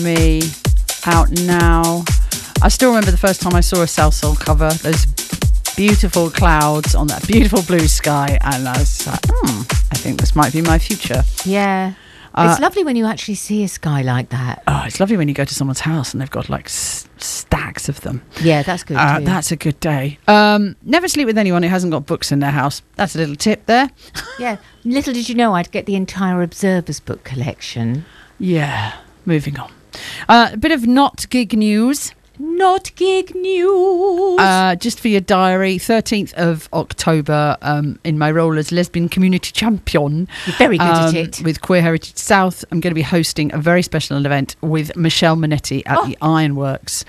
Me out now. I still remember the first time I saw a South Soul cover, those beautiful clouds on that beautiful blue sky, and I was like, I think this might be my future. Yeah. It's lovely when you actually see a sky like that. Oh, it's lovely when you go to someone's house and they've got like stacks of them. Yeah, that's good too. That's a good day. Never sleep with anyone who hasn't got books in their house. That's a little tip there. Yeah. Little did you know I'd get the entire Observer's book collection. Yeah. Moving on. A bit of not gig news. Not gig news. Just for your diary, 13th of October, in my role as lesbian community champion. You're very good at it. With Queer Heritage South, I'm going to be hosting a very special event with Michelle Monetti at the Ironworks.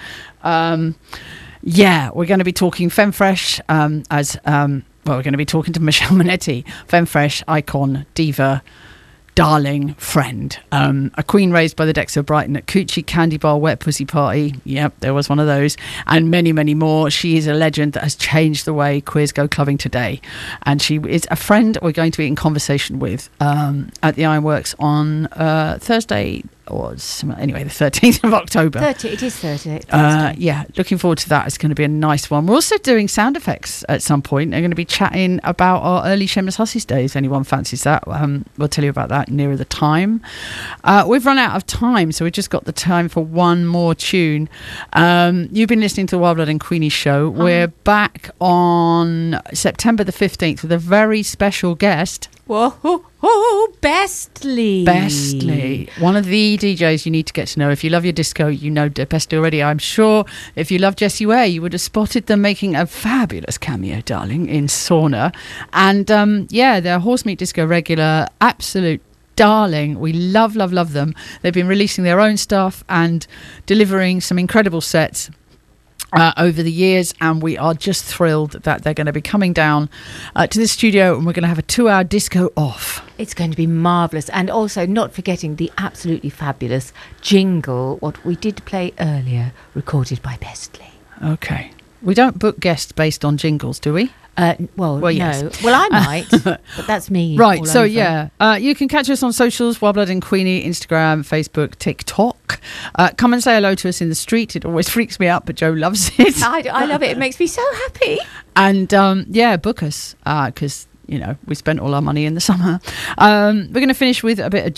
Yeah, we're going to be talking FemFresh we're going to be talking to Michelle Monetti, FemFresh icon, diva, darling friend, a queen raised by the Decks of Brighton at Coochie, Candy Bar, Wet Pussy Party. Yep, there was one of those, and many, many more. She is a legend that has changed the way queers go clubbing today, and she is a friend we're going to be in conversation with at the Ironworks on Thursday. Anyway, the 13th of October. It is Thursday. Yeah, looking forward to that. It's going to be a nice one. We're also doing sound effects at some point. We're going to be chatting about our early Seamus Hussies days. Anyone fancies that? We'll tell you about that nearer the time. We've run out of time, so we've just got the time for one more tune. You've been listening to the Wild Blood and Queenie show. We're back on September the 15th with a very special guest. Whoa, Bestly. Bestly. One of the DJs you need to get to know. If you love your disco, you know Bestly already. I'm sure if you love Jessie Ware, you would have spotted them making a fabulous cameo, darling, in Sauna. And they're Horse Meat Disco regular, absolute darling. We love them. They've been releasing their own stuff and delivering some incredible sets over the years, and we are just thrilled that they're going to be coming down to the studio, and we're going to have a 2-hour disco off. It's going to be marvellous, and also not forgetting the absolutely fabulous jingle, what we did play earlier, recorded by Bestly. Okay. We don't book guests based on jingles, do we? Well, no. Yes. Well, I might, but that's me. Right, so yeah. You can catch us on socials, Wild Blood and Queenie, Instagram, Facebook, TikTok. Come and say hello to us in the street. It always freaks me out, but Joe loves it. I love it. It makes me so happy. And, book us, because, we spent all our money in the summer. We're going to finish with a bit of